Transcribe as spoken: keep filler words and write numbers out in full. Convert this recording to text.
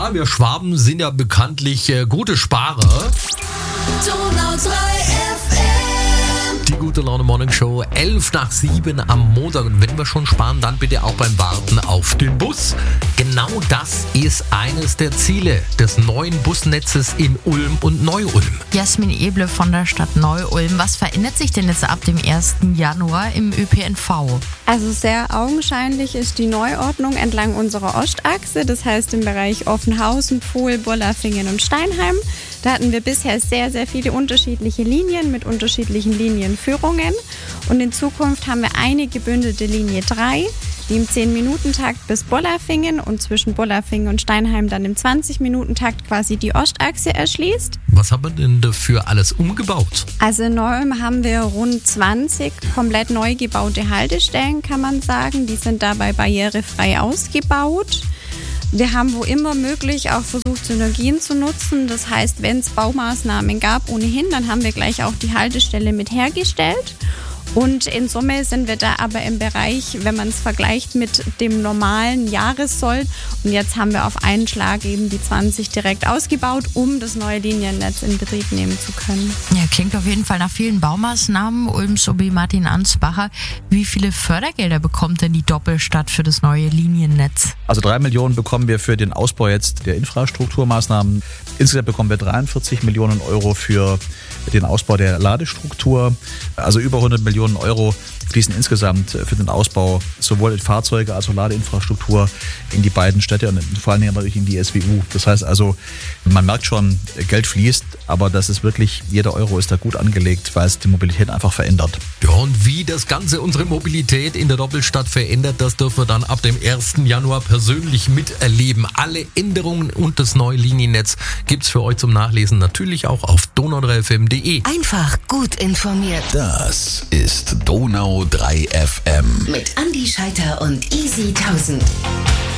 Ja, wir Schwaben sind ja bekanntlich äh, gute Sparer. Donau drei F M. Die Gute Laune Morning Show, elf nach sieben am Montag. Und wenn wir schon sparen, dann bitte auch beim Warten auf den Bus. Genau das ist eines der Ziele des neuen Busnetzes in Ulm und Neu-Ulm. Jasmin Eble von der Stadt Neu-Ulm. Was verändert sich denn jetzt ab dem ersten Januar im Ö P N V? Also sehr augenscheinlich ist die Neuordnung entlang unserer Ostachse, das heißt im Bereich Offenhausen, Pohl, Bollerfingen und Steinheim. Da hatten wir bisher sehr, sehr viele unterschiedliche Linien mit unterschiedlichen Linienführungen. Und in Zukunft haben wir eine gebündelte Linie drei, die im zehn-Minuten-Takt bis Bollerfingen und zwischen Bollerfingen und Steinheim dann im zwanzig-Minuten-Takt quasi die Ostachse erschließt. Was haben wir denn dafür alles umgebaut? Also in Neu-Ulm haben wir rund zwanzig komplett neu gebaute Haltestellen, kann man sagen. Die sind dabei barrierefrei ausgebaut. Wir haben wo immer möglich auch versucht, Synergien zu nutzen. Das heißt, wenn es Baumaßnahmen gab ohnehin, dann haben wir gleich auch die Haltestelle mit hergestellt. Und in Summe sind wir da aber im Bereich, wenn man es vergleicht mit dem normalen Jahressoll. Und jetzt haben wir auf einen Schlag eben die zwanzig direkt ausgebaut, um das neue Liniennetz in Betrieb nehmen zu können. Ja, klingt auf jeden Fall nach vielen Baumaßnahmen. Ulms O B Martin Ansbacher, wie viele Fördergelder bekommt denn die Doppelstadt für das neue Liniennetz? Also drei Millionen bekommen wir für den Ausbau jetzt der Infrastrukturmaßnahmen. Insgesamt bekommen wir dreiundvierzig Millionen Euro für den Ausbau der Ladestruktur. Also über hundert Millionen Euro fließen insgesamt für den Ausbau sowohl in Fahrzeuge als auch Ladeinfrastruktur in die beiden Städte und vor allem natürlich in die S W U. Das heißt also, man merkt schon, Geld fließt, aber das ist wirklich, jeder Euro ist da gut angelegt, weil es die Mobilität einfach verändert. Ja, und wie das Ganze unsere Mobilität in der Doppelstadt verändert, das dürfen wir dann ab dem ersten Januar persönlich miterleben. Alle Änderungen und das neue Liniennetz gibt's für euch zum Nachlesen natürlich auch auf donau drei f m punkt de. Einfach gut informiert. Das ist Donau drei F M. Mit Andi Scheiter und Easy tausend.